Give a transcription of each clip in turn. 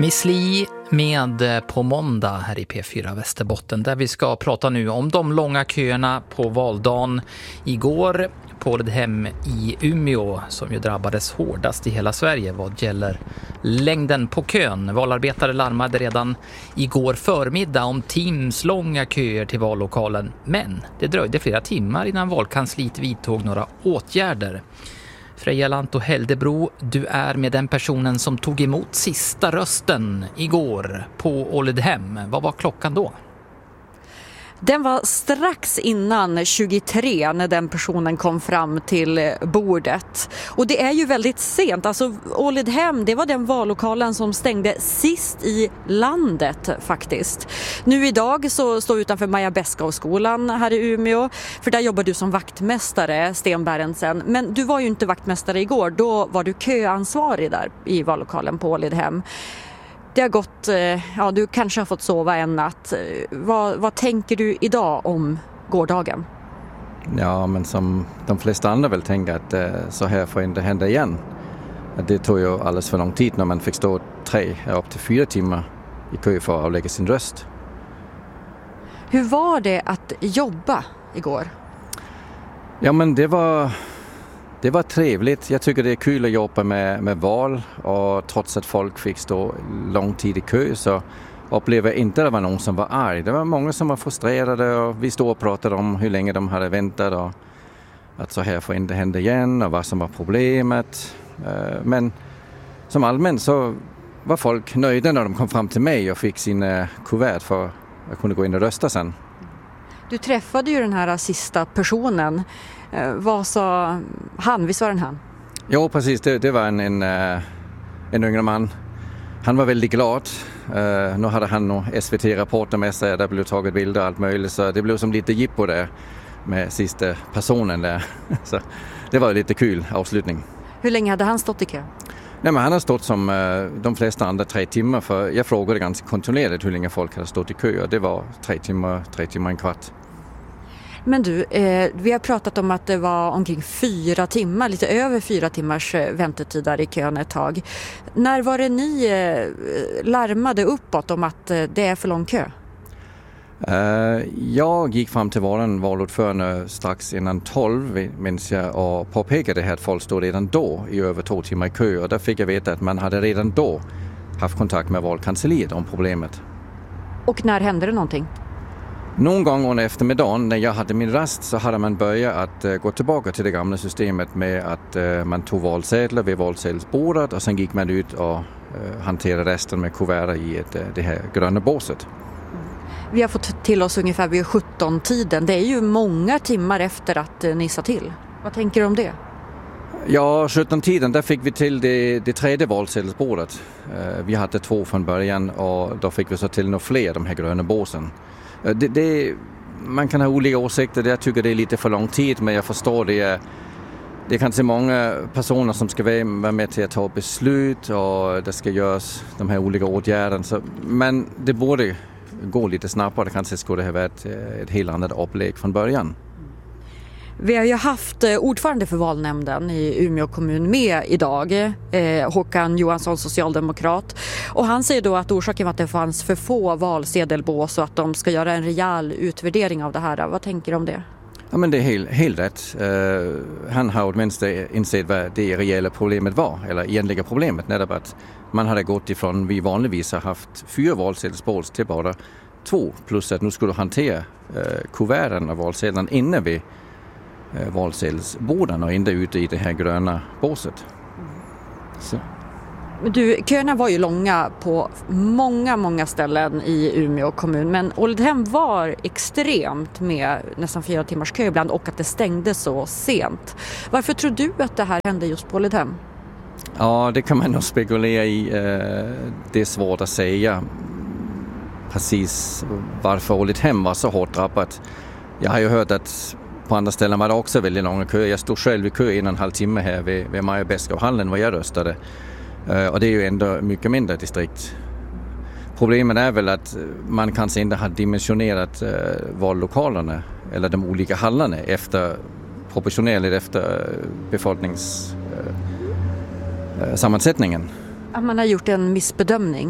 Miss Li med På måndag här i P4 Västerbotten, där vi ska prata nu om de långa köerna på valdagen igår på Ålidhem i Umeå, som ju drabbades hårdast i hela Sverige vad gäller längden på kön. Valarbetare larmade redan igår förmiddag om timslånga köer till vallokalen, men det dröjde flera timmar innan valkansliet vidtog några åtgärder. Freja Lanto Heldebro, du är med den personen som tog emot sista rösten igår på Ålidhem. Vad var klockan då? Den var strax innan 23 när den personen kom fram till bordet. Och det är ju väldigt sent. Alltså Ålidhem, det var den vallokalen som stängde sist i landet faktiskt. Nu idag så står utanför Maja Beskow-skolan här i Umeå. För där jobbar du som vaktmästare, Sten Berentsen. Men du var ju inte vaktmästare igår. Då var du köansvarig där i vallokalen på Ålidhem. Det har gått, ja, du kanske har fått sova en natt. Vad tänker du idag om gårdagen? Ja, men som de flesta andra väl tänker att så här får inte hända igen. Det tog ju alldeles för lång tid när man fick stå 3 upp till 4 timmar i kö för att avlägga sin röst. Hur var det att jobba igår? Ja, men det var trevligt. Jag tycker det är kul att jobba med val, och trots att folk fick stå lång tid i kö så upplever jag inte att det var någon som var arg. Det var många som var frustrerade, och vi stod och pratade om hur länge de hade väntat och att så här får inte hända igen och vad som var problemet. Men som allmänt så var folk nöjda när de kom fram till mig och fick sina kuvert för att kunna gå in och rösta sen. Du träffade ju den här sista personen. Vad sa han? Visst var den han? Jo, precis. Det var en yngre man. Han var väldigt glad. Nu hade han och SVT-rapporter med sig. Där blev tagit bilder och allt möjligt. Så det blev som lite jippo där med sista personen där. Så det var lite kul avslutning. Hur länge hade han stått i kö? Nej, men han har stått som de flesta andra 3 timmar. För jag frågade ganska kontinuerligt hur länge folk hade stått i kö. Och det var 3 timmar en kvart. Men du, vi har pratat om att det var omkring 4 timmar, lite över 4 timmars väntetid där i kön ett tag. När var det ni larmade uppåt om att det är för lång kö? Jag gick fram till våran valordförande strax innan 12 minns jag, och påpekade att folk stod redan då i över 2 timmar i kö. Och där fick jag veta att man hade redan då haft kontakt med valkansliet om problemet. Och när hände det någonting? Någon gång under eftermiddagen när jag hade min rast så hade man börjat att gå tillbaka till det gamla systemet med att man tog valsedlar vid valsedelsbordet, och sen gick man ut och hanterade resten med kuvert i det här gröna båset. Vi har fått till oss ungefär vid 17-tiden. Det är ju många timmar efter att ni sa till. Vad tänker du om det? Ja, 17-tiden där fick vi till det tredje valsedelsbordet. Vi hade 2 från början, och då fick vi så till några fler de här gröna båsen. Man kan ha olika åsikter. Jag tycker det är lite för lång tid, men jag förstår det. Det är kanske många personer som ska vara med till att ta beslut, och det ska göras de här olika åtgärderna. Men det borde gå lite snabbare. Det kanske skulle ha varit ett helt annat upplägg från början. Vi har ju haft ordförande för valnämnden i Umeå kommun med idag, Håkan Johansson, socialdemokrat. Och han säger då att orsaken var att det fanns för få valsedelbås och att de ska göra en rejäl utvärdering av det här. Vad tänker du om det? Ja, men det är helt rätt. Han har åtminstone insett vad det rejäla problemet var, eller egentliga problemet, när det var att man hade gått ifrån, vi vanligtvis har haft 4 valsedelsbås till bara 2, plus att nu skulle hantera kuverten av valsedlarna innan vi valsedelsborden och inte ute i det här gröna båset. Så. Du, köerna var ju långa på många ställen i Umeå kommun, men Ålidhem var extremt med nästan 4 timmars kö ibland, och att det stängde så sent. Varför tror du att det här hände just på Ålidhem? Ja, det kan man nog spekulera i. Det är svårt att säga precis varför Ålidhem var så hårt drabbat. Jag har ju hört att på andra ställen var det också väldigt långa köer. Jag stod själv i kö 1,5 timme här vid Maja Beskow-hallen var jag röstade. Och det är ju ändå mycket mindre distrikt. Problemet är väl att man kanske inte har dimensionerat vallokalerna eller de olika hallarna proportionellt efter befolkningssammansättningen. Att man har gjort en missbedömning?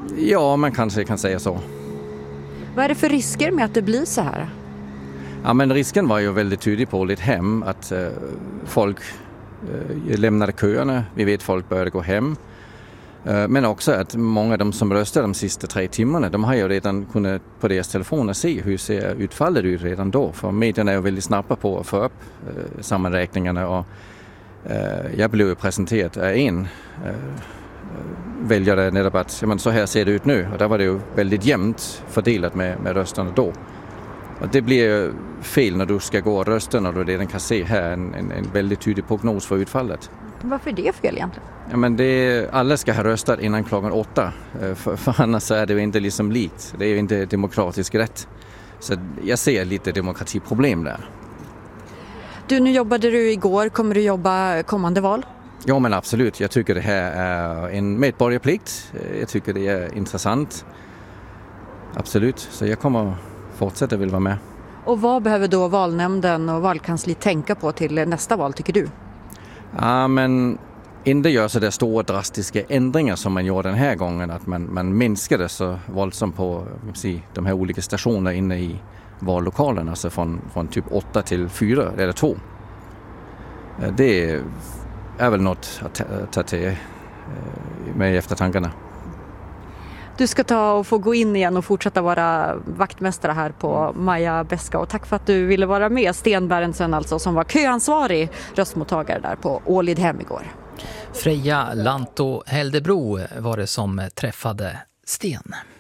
Ja, man kanske kan säga så. Vad är det för risker med att det blir så här? Ja, men risken var ju väldigt tydlig på Ålidhem att folk lämnade köerna. Vi vet folk började gå hem. Men också att många av de som röstade de sista 3 timmarna, de har ju redan kunnat på deras telefoner se hur ser utfallet ut redan då. För medierna är ju väldigt snabba på att få upp sammanräkningarna och jag blev ju presenterad av en väljare när det var att så här ser det ut nu. Och där var det ju väldigt jämnt fördelat med rösterna då. Och det blir fel när du ska gå och rösta när du redan kan se här en väldigt tydlig prognos för utfallet. Varför är det fel egentligen? Ja, men alla ska ha röstat innan klockan 8. För annars är det ju inte liksom likt. Det är ju inte demokratiskt rätt. Så jag ser lite demokratiproblem där. Du, nu jobbade du igår. Kommer du jobba kommande val? Ja, men absolut. Jag tycker det här är en medborgarplikt. Jag tycker det är intressant. Absolut. Så jag kommer fortsätta vilja vara med. Och vad behöver då valnämnden och valkansliet tänka på till nästa val, tycker du? Ja, men inte gör så där stora drastiska ändringar som man gjorde den här gången. Att man minskade så våldsamt på de här olika stationerna inne i vallokalen. Alltså från typ 8 till 4 eller 2. Det är väl något att ta till med eftertankarna. Du ska ta och få gå in igen och fortsätta vara vaktmästare här på Maja Beska. Och tack för att du ville vara med, Sten Berentsen alltså, som var köansvarig röstmottagare där på Ålidhem igår. Freja Lanto Heldebro var det som träffade Sten.